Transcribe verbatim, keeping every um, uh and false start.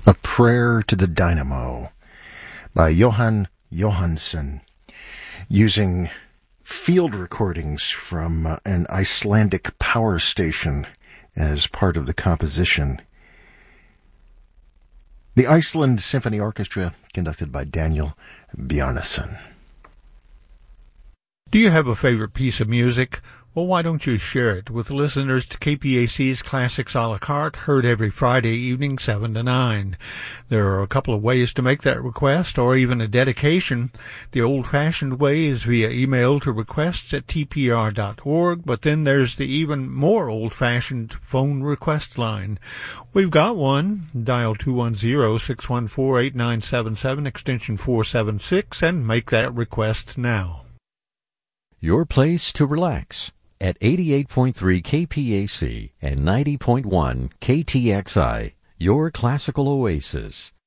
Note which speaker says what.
Speaker 1: A Prayer to the Dynamo by Johan Johansson, using field recordings from uh, an Icelandic power station as part of the composition. The Iceland Symphony Orchestra, conducted by Daniel Bjarnason.
Speaker 2: Do you have a favorite piece of music? Well, why don't you share it with listeners to K P A C's Classics a la carte, heard every Friday evening, seven to nine. There are a couple of ways to make that request, or even a dedication. The old-fashioned way is via email to requests at t p r dot org, but then there's the even more old-fashioned phone request line. We've got one. Dial two one zero, six one four, eight nine seven seven, extension four seven six, and make that request now.
Speaker 3: Your place to relax at eighty-eight point three K P A C and ninety point one K T X I, your classical oasis.